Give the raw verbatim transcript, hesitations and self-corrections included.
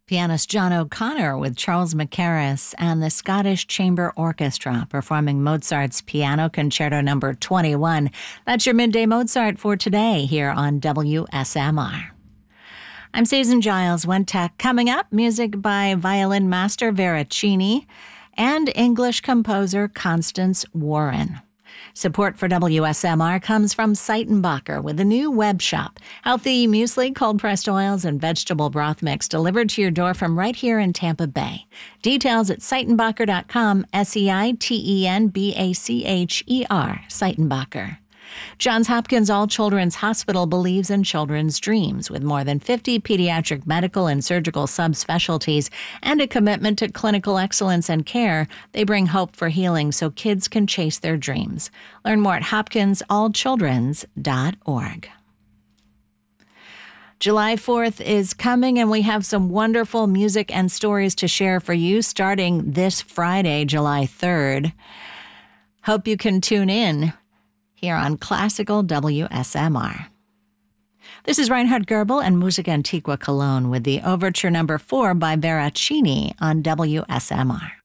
Pianist John O'Connor with Charles Mackerras and the Scottish Chamber Orchestra performing Mozart's Piano Concerto number twenty-one. That's your Midday Mozart for today here on W S M R. I'm Susan Giles, One Tech. Coming up, music by violin master Veracini and English composer Constance Warren. Support for W S M R comes from Seitenbacher with a new web shop. Healthy muesli, cold-pressed oils, and vegetable broth mix delivered to your door from right here in Tampa Bay. Details at seitenbacher dot com, S E I T E N B A C H E R, Seitenbacher. Johns Hopkins All Children's Hospital believes in children's dreams with more than fifty pediatric medical and surgical subspecialties and a commitment to clinical excellence and care. They bring hope for healing so kids can chase their dreams. Learn more at hopkins all children's dot org. July fourth is coming, and we have some wonderful music and stories to share for you starting this Friday, July third. Hope you can tune in here on Classical W S M R. This is Reinhard Goebel and Musica Antiqua Cologne with the Overture number four by Veracini on W S M R.